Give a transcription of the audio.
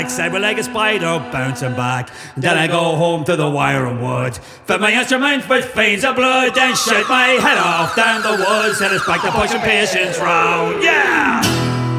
Cyber like a spider bouncing back. Then I go home to the wire and wood, fill my instrument with veins of blood, then shoot my head off down the woods, and it's back to pushing patients round. Yeah!